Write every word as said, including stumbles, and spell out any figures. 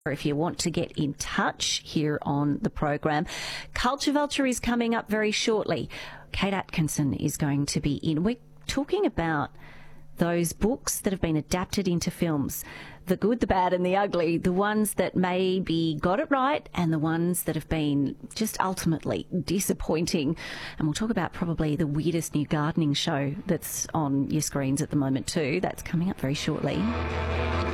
If you want to get in touch here on the program, Culture Vulture is coming up very shortly. Kate Atkinson is going to be in. We're talking about those books that have been adapted into films, the good, the bad and the ugly, the ones that maybe got it right and the ones that have been just ultimately disappointing. And we'll talk about probably the weirdest new gardening show that's on your screens at the moment too. That's coming up very shortly.